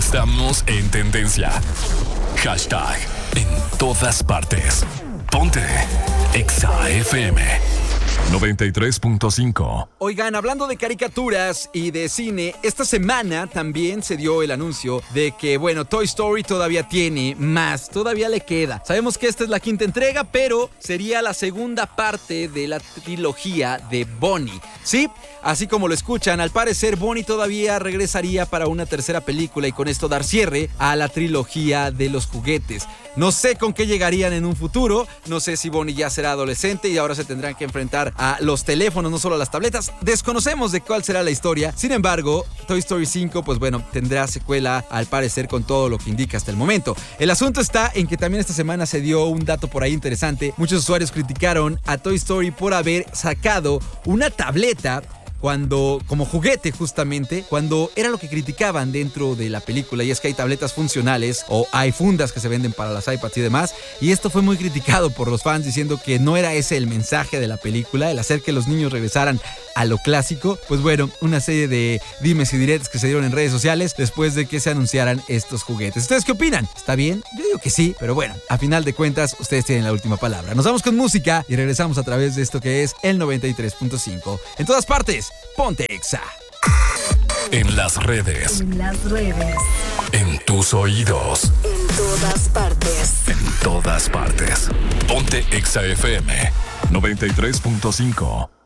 Estamos en tendencia. Hashtag en todas partes. Ponte Exa FM 93.5. Oigan, hablando de caricaturas y de cine, esta semana también se dio el anuncio de que, bueno, Toy Story todavía tiene más, todavía le queda. Sabemos que esta es la quinta entrega, pero sería la segunda parte de la trilogía de Bonnie. Sí, así como lo escuchan, al parecer Bonnie todavía regresaría para una tercera película y con esto dar cierre a la trilogía de los juguetes. No sé con qué llegarían en un futuro, no sé si Bonnie ya será adolescente y ahora se tendrán que enfrentar a los teléfonos, no solo a las tabletas. Desconocemos de cuál será la historia. Sin embargo, Toy Story 5, pues bueno, tendrá secuela al parecer con todo lo que indica hasta el momento. El asunto está en que también esta semana se dio un dato por ahí interesante. Muchos usuarios criticaron a Toy Story por haber sacado una tableta como juguete justamente, cuando era lo que criticaban dentro de la película, y es que hay tabletas funcionales o hay fundas que se venden para las iPads y demás, y esto fue muy criticado por los fans diciendo que no era ese el mensaje de la película, el hacer que los niños regresaran a lo clásico. Pues bueno, una serie de dimes y diretes que se dieron en redes sociales después de que se anunciaran estos juguetes. ¿Ustedes qué opinan? ¿Está bien? Yo digo que sí, pero bueno, a final de cuentas ustedes tienen la última palabra. Nos vamos con música y regresamos a través de esto que es el 93.5. En todas partes, ponte Exa. En las redes. En tus oídos. En todas partes. En todas partes. Ponte Exa FM 93.5.